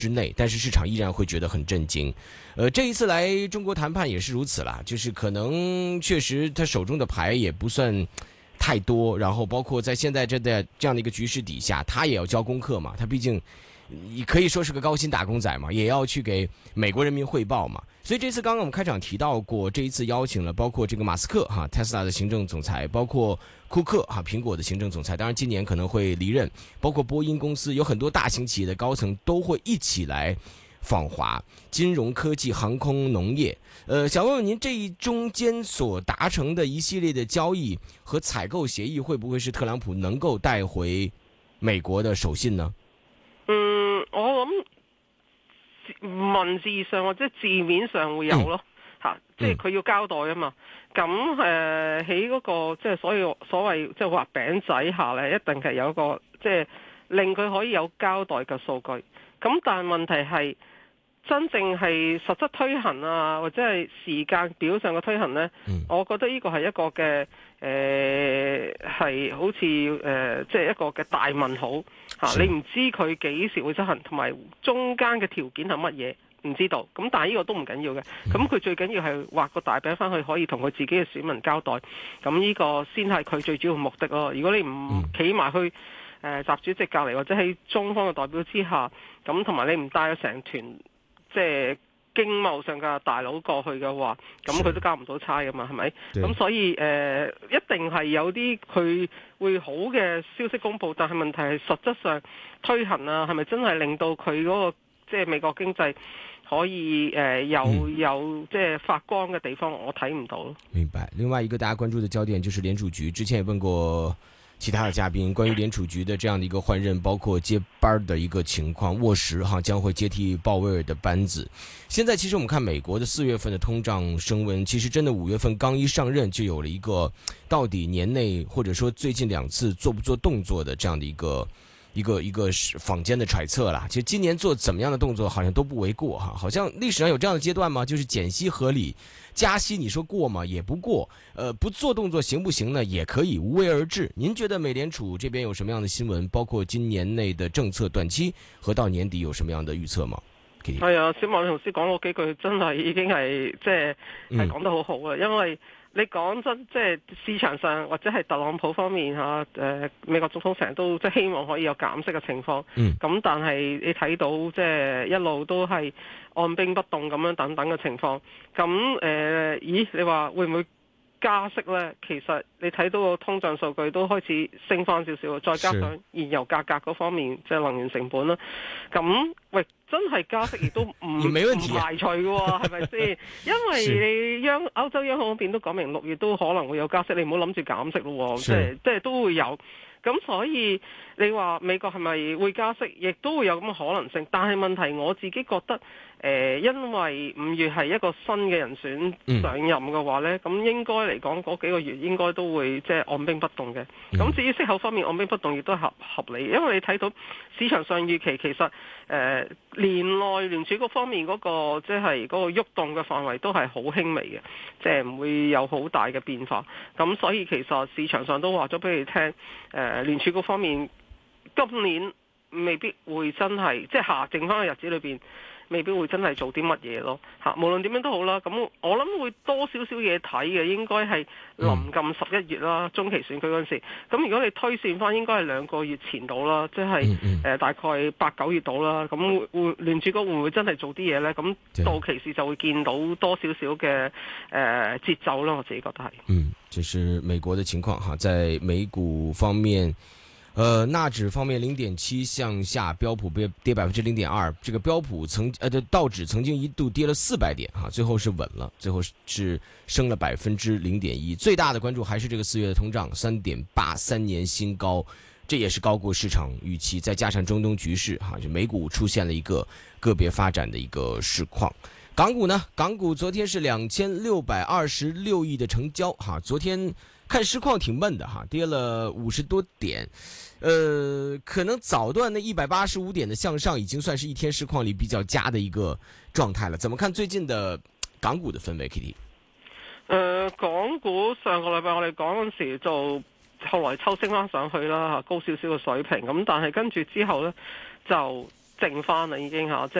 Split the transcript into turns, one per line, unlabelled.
之内，但是市场依然会觉得很震惊。这一次来中国谈判也是如此啦，就是可能确实他手中的牌也不算太多，然后包括在现在这样的一个局势底下，他也要交功课嘛，他毕竟也可以说是个高薪打工仔嘛，也要去给美国人民汇报嘛。所以这次刚刚我们开场提到过，这一次邀请了包括这个马斯克哈，Tesla 的行政总裁，包括库克哈，苹果的行政总裁，当然今年可能会离任，包括波音公司有很多大型企业的高层都会一起来访华，金融科技、航空、农业。想问问您，这一中间所达成的一系列的交易和采购协议，會不會是特朗普能夠帶回美國的手信呢？
我諗文字上或者字面上會有咯，即係佢要交代啊嘛。咁喺嗰個即係所謂即係話餅仔下咧，一定係有一個即係令佢可以有交代嘅數據。咁但係問題係真正係實質推行啊，或者係時間表上嘅推行呢，我覺得呢個係一個嘅係好似即係一個嘅大問號嚇，你唔知佢幾時會執行，同埋中間嘅條件係乜嘢唔知道。咁但係呢個都唔緊要嘅，咁佢最緊要係畫個大餅翻去，可以同佢自己嘅選民交代。咁呢個先係佢最主要目的咯。如果你唔企埋去習主席隔離，或者喺中方嘅代表之下，咁同埋你唔帶咗成團即係經貿上嘅大佬過去嘅話，咁佢都交唔到差噶嘛，係咪？咁所以一定係有啲佢會好嘅消息公佈，但係問題係實質上推行啊，係咪真係令到佢嗰個即係美國經濟可以有即係發光嘅地方，我睇唔到。
明白。另外一個大家關注的焦點就是聯儲局，之前也問過其他的嘉賓關於聯儲局的這樣的一個換任，包括接班的一個情況，沃什哈將會接替鮑威爾的班子。現在其實我們看美國的4月份的通脹升溫，其實真的5月份剛一上任就有了一個到底年內或者說最近2次做不做動作的這樣的一個坊間的揣測啦。其實今年做怎麼樣的動作好像都不為過哈，好像歷史上有這樣的階段嗎？就是減息合理，加息你說過嗎？也不過，不做動作行不行呢？也可以無為而治。您覺得美聯儲這邊有什麼樣的新聞？包括今年內的政策短期和到年底有什麼樣的預測嗎？
係啊，小馬同事講嗰幾句真係已經係即係講得好好啊，因為你講真，即係市場上或者係特朗普方面嚇，美國總統成日都即係希望可以有減息嘅情況，咁但係你睇到即係一路都係按兵不動咁樣等等嘅情況，咁咦？你話會唔會加息呢？其實你睇到個通脹數據都開始升翻少少，再加上燃油價格嗰方面，即係能源成本啦。咁喂，真係加息亦都唔排除嘅喎，係咪先？因為你歐洲央行嗰邊都講明6月都可能會有加息，你唔好諗住減息咯，即係都會有。咁所以你話美國係咪會加息，亦都會有咁嘅可能性。但係問題我自己覺得，因為5月係一個新嘅人選上任嘅話呢，咁應該嚟講嗰幾個月應該都會即係按兵不動嘅。咁至於息口方面按兵不動亦都合理，因為你睇到市場上預期其實年內聯儲局方面嗰個即係嗰個喐動嘅範圍都係好輕微嘅，即係唔會有好大嘅變化。咁所以其實市場上都話咗俾你聽，聯儲局方面今年未必會真係即係下剩翻嘅日子裏邊，未必會真係做啲乜嘢咯嚇。無論點樣都好啦，咁我諗會多少少嘢睇嘅，應該係臨近11月啦，中期選舉嗰陣時。咁如果你推算翻，應該係2個月前到啦，即係大概8、9月到啦。咁會聯儲局會唔會真係做啲嘢呢？咁到期時就會見到多少少嘅節奏啦。我自己覺得係。
這是美國的情況哈，在美股方面。納指方面0.7向下，標普跌0.2%，這個標普道指曾經一度跌了400點啊，最後是穩了，最後是升了0.1%。最大的關注還是這個4月的通脹3.83年新高，這也是高過市場預期，再加上中東局勢哈，就美股出現了一個個別發展的一個市況。港股呢？港股昨天是2626億的成交哈，昨天看市況挺悶的哈，跌了50多點，可能早段那185點的向上已經算是一天市況裏比較佳的一個狀態了。怎麼看最近的港股的氛圍 ，Kitty？
港股上個禮拜我哋講嗰陣時就後來抽升翻上去啦，高少少嘅水平，咁但係跟住之後呢就靜翻啦，已經嚇。